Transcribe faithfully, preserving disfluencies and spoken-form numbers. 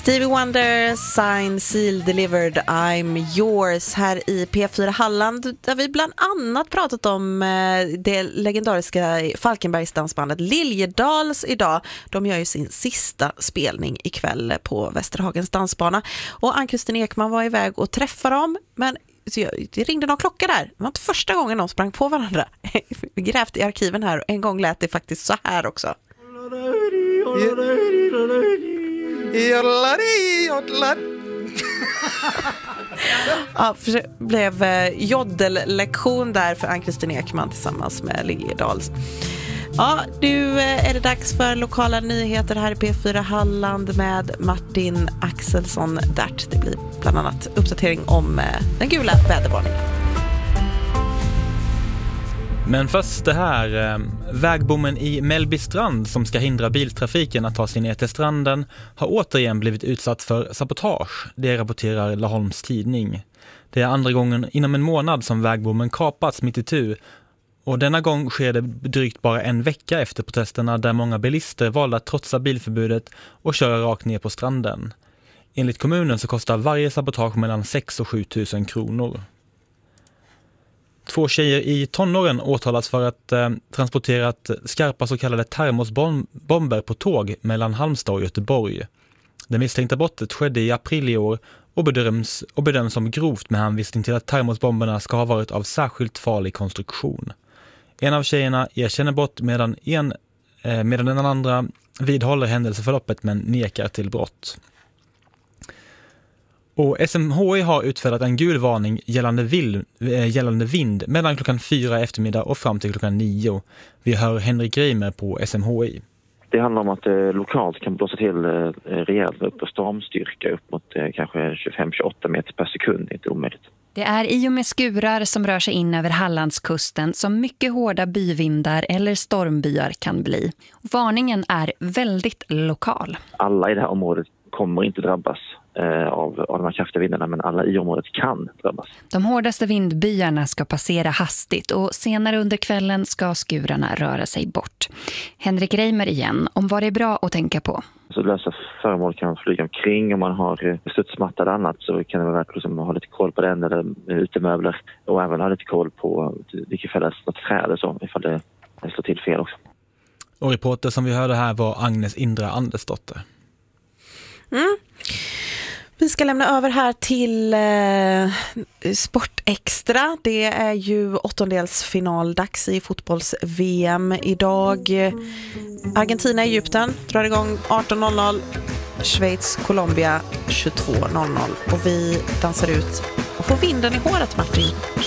Stevie Wonder, Signed, Sealed, Delivered, I'm Yours här i P fyra Halland, där vi bland annat pratat om det legendariska Falkenbergsdansbandet Liljedals idag. De gör ju sin sista spelning ikväll på Västerhagens dansbana. Och Ann-Kristin Ekman var iväg och träffade dem, men det ringde någon klocka där. Det var inte första gången de sprang på varandra. Vi grävde i arkiven här och en gång lät det faktiskt så här också. Ja, det blev joddellektion där för Ann-Kristin Ekman tillsammans med Liljedals. Ja, nu är det dags för lokala nyheter här i P fyra Halland med Martin Axelsson Dert. Det blir bland annat uppdatering om den gula vädervarningen. Men först det här, vägbommen i Mellbystrand som ska hindra biltrafiken att ta sig ner till stranden har återigen blivit utsatt för sabotage. Det rapporterar Laholms tidning. Det är andra gången inom en månad som vägbommen kapats mitt itu. Och denna gång sker det drygt bara en vecka efter protesterna där många bilister valde att trotsa bilförbudet och köra rakt ner på stranden. Enligt kommunen så kostar varje sabotage mellan sex och sju tusen kronor. Två tjejer i tonåren åtalas för att eh, transporterat skarpa så kallade termosbomber på tåg mellan Halmstad och Göteborg. Det misstänkta brottet skedde i april i år och bedöms, och bedöms som grovt med hänvisning till att termosbomberna ska ha varit av särskilt farlig konstruktion. En av tjejerna erkänner brott medan, en, eh, medan den andra vidhåller händelseförloppet men nekar till brott. Och S M H I har utfärdat en gul varning gällande, vild, äh, gällande vind mellan klockan fyra eftermiddag och fram till klockan nio. Vi hör Henrik Reimer på S M H I. Det handlar om att eh, lokalt kan blåsa till eh, rejält upp och stormstyrka upp mot eh, kanske tjugofem till tjugoåtta meter per sekund. Det är inte omöjligt. Det är i och med skurar som rör sig in över Hallandskusten som mycket hårda byvindar eller stormbyar kan bli. Varningen är väldigt lokal. Alla i det här området kommer inte drabbas Av, av de här kraftiga vindarna, men alla i området kan drabbas. De hårdaste vindbyarna ska passera hastigt och senare under kvällen ska skurarna röra sig bort. Henrik Reimer igen om vad det är bra att tänka på. Så lösa föremål kan flyga omkring. Om man har studsmatta eller annat så kan det vara värt att ha lite koll på den eller utemöbler och även ha lite koll på vilket fall det är något träd eller så, ifall det slår till fel också. Och reporter som vi hörde här var Agnes Indra Andersdotter. Mm. Vi ska lämna över här till eh, Sportextra. Det är ju åttondelsfinaldags i fotbolls-V M idag. Argentina-Egypten drar igång arton noll noll. Schweiz-Colombia tjugotvå noll noll. Och vi dansar ut och får vinden i håret, Martin.